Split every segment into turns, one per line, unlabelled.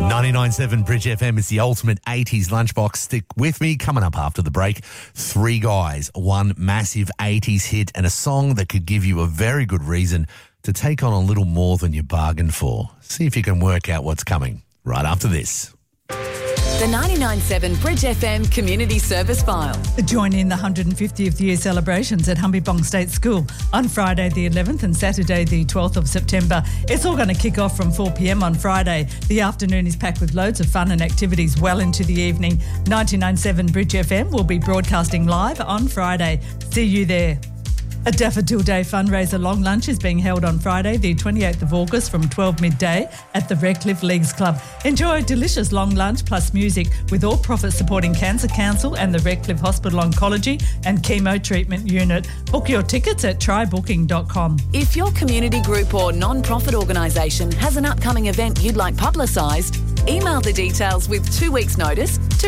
99.7 Bridge FM is the ultimate 80s lunchbox. Stick with me. Coming up after the break, three guys, one massive 80s hit and a song that could give you a very good reason to take on a little more than you bargained for. See if you can work out what's coming right after this.
The 99.7 Bridge FM Community Service File.
Join in the 150th year celebrations at Humberbong State School on Friday the 11th and Saturday the 12th of September. It's all going to kick off from 4 p.m. on Friday. The afternoon is packed with loads of fun and activities well into the evening. 99.7 Bridge FM will be broadcasting live on Friday. See you there. A Daffodil Day fundraiser long lunch is being held on Friday, the 28th of August from 12 midday at the Redcliffe Leagues Club. Enjoy a delicious long lunch plus music with all profits supporting Cancer Council and the Redcliffe Hospital Oncology and Chemo Treatment Unit. Book your tickets at trybooking.com.
If your community group or non-profit organisation has an upcoming event you'd like publicised, email the details with 2 weeks' notice to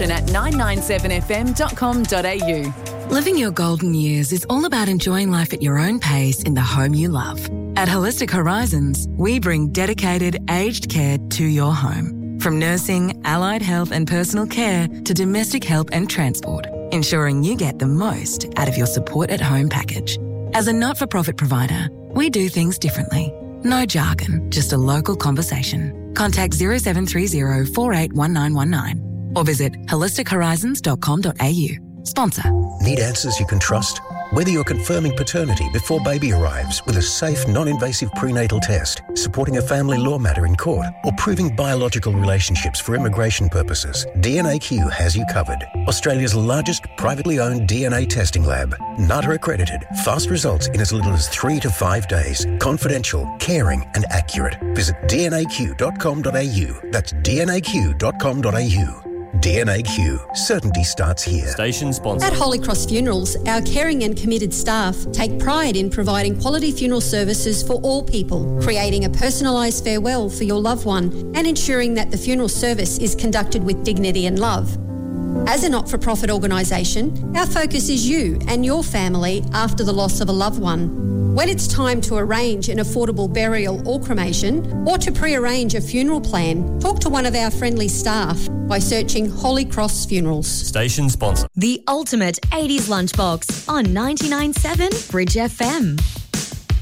reception@997fm.com.au.
Living your golden years is all about enjoying life at your own pace in the home you love. At Holistic Horizons, we bring dedicated aged care to your home. From nursing, allied health and personal care to domestic help and transport, ensuring you get the most out of your support at home package. As a not-for-profit provider, we do things differently. No jargon, just a local conversation. Contact 0730 481919 or visit holistichorizons.com.au. Sponsor.
Need answers you can trust? Whether you're confirming paternity before baby arrives with a safe, non-invasive prenatal test, supporting a family law matter in court, or proving biological relationships for immigration purposes, DNAQ has you covered. Australia's largest privately owned DNA testing lab. NATA accredited. Fast results in as little as 3 to 5 days. Confidential, caring and accurate. Visit dnaq.com.au. That's dnaq.com.au. DNAQ. Certainty starts here.
Station sponsor.
At Holy Cross Funerals, our caring and committed staff take pride in providing quality funeral services for all people, creating a personalised farewell for your loved one and ensuring that the funeral service is conducted with dignity and love. As a not-for-profit organisation, our focus is you and your family after the loss of a loved one. When it's time to arrange an affordable burial or cremation, or to pre-arrange a funeral plan, talk to one of our friendly staff by searching Holy Cross Funerals.
Station sponsor.
The ultimate 80s lunchbox on 99.7 Bridge FM.